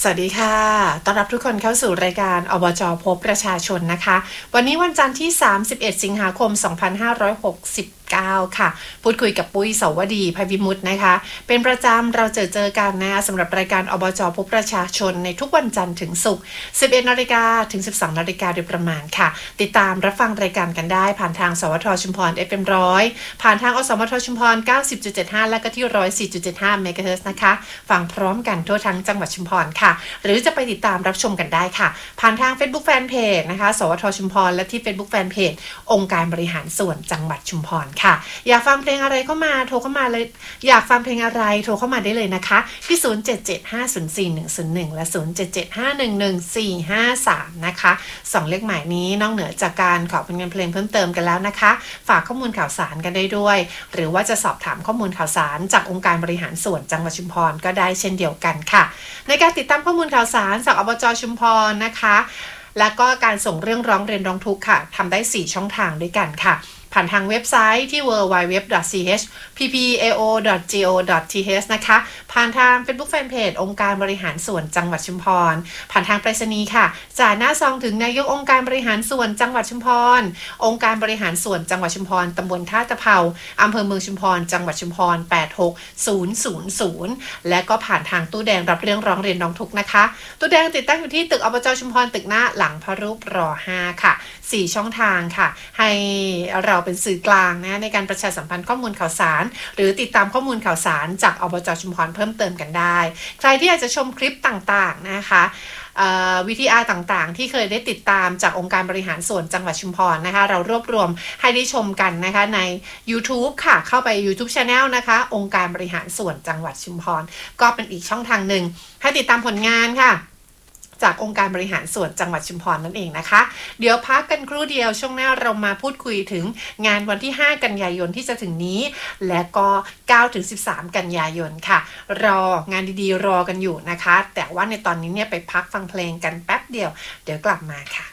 สวัสดีค่ะต้อนรับทุกคนเข้าสู่รายการอบจ.พบประชาชนนะคะวันนี้วันจันทร์ที่31สิงหาคม2569ค่ะพูดคุยกับปุ้ยเสาวดีภัยวิมุตตินะคะเป็นประจำเราเจอกันนะสำหรับรายการอบจ.พบประชาชนในทุกวันจันทร์ถึงศุกร์ 11 นาฬิกาถึง 12 นาฬิกาโดยประมาณค่ะติดตามรับฟังรายการกันได้ผ่านทางสวทชุมพร FM 100ผ่านทางอสมทชุมพร 90.75 และก็ที่ 104.75 เมกะเฮิรตซ์นะคะฟังพร้อมกันทั่วทั้งจังหวัดชุมพรค่ะหรือจะไปติดตามรับชมกันได้ค่ะผ่านทาง Facebook Fanpage นะคะสวทชุมพรและที่ Facebook Fanpage องค์การบริหารส่วนจังหวัดชุมพรค่ะอยากฟังเพลงอะไรเข้ามาโทรเข้ามาเลยอยากฟังเพลงอะไรโทรเข้ามาได้เลยนะคะที่0775041101และ0775111453นะคะ2เลขหมายนี้นอกเหนือจากการขอเป็นเงินเพลงเพิ่มเติมกันแล้วนะคะฝากข้อมูลข่าวสารกันได้ด้วยหรือว่าจะสอบถามข้อมูลข่าวสารจากองค์การบริหารส่วนจังหวัดชุมพรก็ได้เช่นเดียวกันค่ะในการติดตามข้อมูลข่าวสารจากอบจ.ชุมพรนะคะแล้วก็การส่งเรื่องร้องเรียนร้องทุกข์ค่ะทำได้4ช่องทางด้วยกันค่ะผ่านทางเว็บไซต์ที่ www.chppao.go.th นะคะผ่านทาง Facebook Fanpage องค์การบริหารส่วนจังหวัดชุมพรผ่านทางไปรษณีย์ค่ะจ่ายหน้าซองถึงนายกองค์การบริหารส่วนจังหวัดชุมพรองค์การบริหารส่วนจังหวัดชุมพรตำบลท่าตะเภาอำเภอเมืองชุมพรจังหวัดชุมพร86000และก็ผ่านทางตู้แดงรับเรื่องร้องเรียนร้องทุกข์นะคะตู้แดงติดตั้งอยู่ที่ตึกอบจ.ชุมพรตึกหน้าหลังพระรูปร5ค่ะ4ช่องทางค่ะให้เราเป็นสื่อกลางนะในการประชาสัมพันธ์ข้อมูลข่าวสารหรือติดตามข้อมูลข่าวสารจากอบจ.ชุมพรเพิ่มเติมกันได้ใครที่อยากจะชมคลิปต่างๆนะคะวิทยาต่างๆที่เคยได้ติดตามจากองค์การบริหารส่วนจังหวัดชุมพรนะคะเรารวบรวมให้ได้ชมกันนะคะใน YouTube ค่ะเข้าไป YouTube Channel นะคะองค์การบริหารส่วนจังหวัดชุมพรก็เป็นอีกช่องทางหนึ่งให้ติดตามผลงานค่ะจากองค์การบริหารส่วนจังหวัดชุมพรนั่นเองนะคะเดี๋ยวพักกันครู่เดียวช่วงหน้าเรามาพูดคุยถึงงานวันที่5กันยายนที่จะถึงนี้และก็9ถึง13กันยายนค่ะรองานดีๆรอกันอยู่นะคะแต่ว่าในตอนนี้เนี่ยไปพักฟังเพลงกันแป๊บเดียวเดี๋ยวกลับมาค่ะ